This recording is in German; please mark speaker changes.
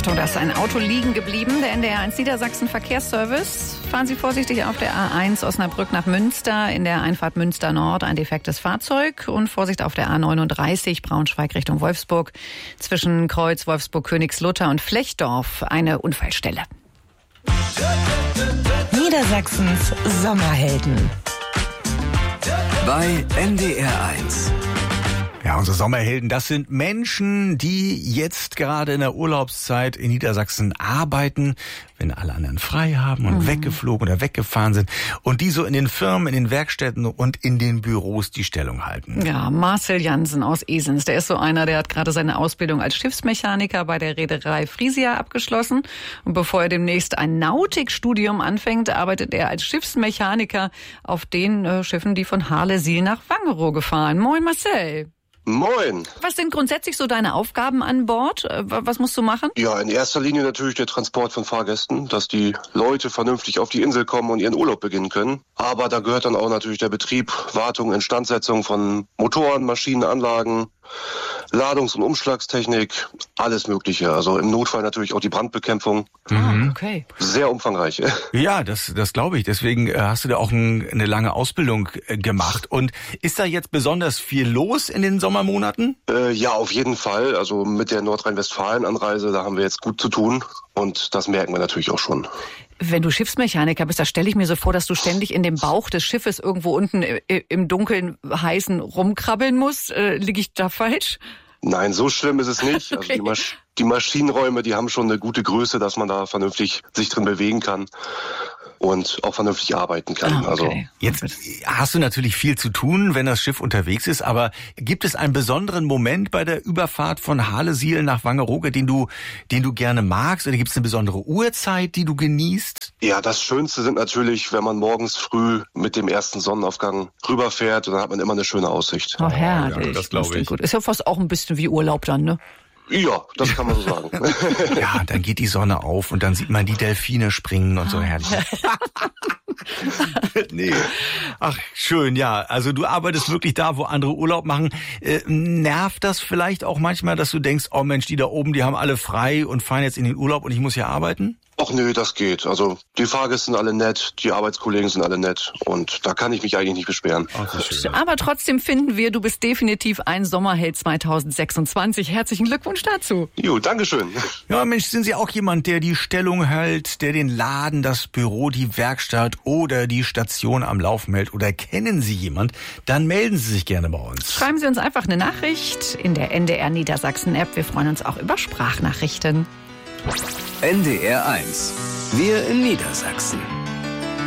Speaker 1: Achtung, da ist ein Auto liegen geblieben. Der NDR1 Niedersachsen Verkehrsservice. Fahren Sie vorsichtig auf der A1 Osnabrück nach Münster. In der Einfahrt Münster Nord ein defektes Fahrzeug. Und Vorsicht auf der A39 Braunschweig Richtung Wolfsburg. Zwischen Kreuz, Wolfsburg, Königslutter und Flechdorf eine Unfallstelle.
Speaker 2: Niedersachsens Sommerhelden.
Speaker 3: Bei NDR1.
Speaker 4: Ja, unsere Sommerhelden, das sind Menschen, die jetzt gerade in der Urlaubszeit in Niedersachsen arbeiten, wenn alle anderen frei haben und weggeflogen oder weggefahren sind und die so in den Firmen, in den Werkstätten und in den Büros die Stellung halten.
Speaker 1: Ja, Marcel Jansen aus Esens, der ist so einer, der hat gerade seine Ausbildung als Schiffsmechaniker bei der Reederei Frisia abgeschlossen. Und bevor er demnächst ein Nautikstudium anfängt, arbeitet er als Schiffsmechaniker auf den Schiffen, die von Hahlesiel nach Wangerooge fahren. Moin Marcel.
Speaker 5: Moin.
Speaker 1: Was sind grundsätzlich so deine Aufgaben an Bord? Was musst du machen?
Speaker 5: Ja, in erster Linie natürlich der Transport von Fahrgästen, dass die Leute vernünftig auf die Insel kommen und ihren Urlaub beginnen können. Aber da gehört dann auch natürlich der Betrieb, Wartung, Instandsetzung von Motoren, Maschinen, Anlagen, Ladungs- und Umschlagstechnik, alles Mögliche. Also im Notfall natürlich auch die Brandbekämpfung.
Speaker 1: Okay.
Speaker 5: Sehr umfangreich.
Speaker 4: Ja, das glaube ich. Deswegen hast du da auch eine lange Ausbildung gemacht. Und ist da jetzt besonders viel los in den Sommermonaten?
Speaker 5: Ja, auf jeden Fall. Also mit der Nordrhein-Westfalen-Anreise, da haben wir jetzt gut zu tun. Und das merken wir natürlich auch schon.
Speaker 1: Wenn du Schiffsmechaniker bist, da stelle ich mir so vor, dass du ständig in dem Bauch des Schiffes irgendwo unten im Dunkeln heißen rumkrabbeln musst. Liege ich da falsch?
Speaker 5: Nein, so schlimm ist es nicht.
Speaker 1: Okay.
Speaker 5: Also die Maschinenräume, die haben schon eine gute Größe, dass man da vernünftig sich drin bewegen kann und auch vernünftig arbeiten kann.
Speaker 1: Okay.
Speaker 5: Also
Speaker 4: Jetzt hast du natürlich viel zu tun, wenn das Schiff unterwegs ist, aber gibt es einen besonderen Moment bei der Überfahrt von Hahlesiel nach Wangerooge, den du gerne magst, oder gibt es eine besondere Uhrzeit, die du genießt?
Speaker 5: ja, das Schönste sind natürlich, wenn man morgens früh mit dem ersten Sonnenaufgang rüberfährt, und dann hat man immer eine schöne Aussicht.
Speaker 1: Oh, herrlich.
Speaker 4: ja, das glaube ich.
Speaker 1: Gut. Ist ja fast auch ein bisschen wie Urlaub dann, ne?
Speaker 5: Ja, das kann man so sagen.
Speaker 4: Ja, dann geht die Sonne auf und dann sieht man die Delfine springen und so herrlich. Nee. Ach, schön, ja. Also du arbeitest wirklich da, wo andere Urlaub machen. Nervt das vielleicht auch manchmal, dass du denkst, oh Mensch, die da oben, die haben alle frei und fahren jetzt in den Urlaub und ich muss hier arbeiten?
Speaker 5: Ach nö, das geht. Also die Fahrgäste sind alle nett, die Arbeitskollegen sind alle nett und da kann ich mich eigentlich nicht beschweren.
Speaker 4: Ach, schön.
Speaker 1: Aber trotzdem finden wir, du bist definitiv ein Sommerheld 2026. Herzlichen Glückwunsch dazu.
Speaker 5: Jo, Dankeschön.
Speaker 4: Ja, Mensch, sind Sie auch jemand, der die Stellung hält, der den Laden, das Büro, die Werkstatt oder die Station am Laufen hält? Oder kennen Sie jemand? Dann melden Sie sich gerne bei uns.
Speaker 1: Schreiben Sie uns einfach eine Nachricht in der NDR Niedersachsen App. Wir freuen uns auch über Sprachnachrichten.
Speaker 3: NDR1. Wir in Niedersachsen.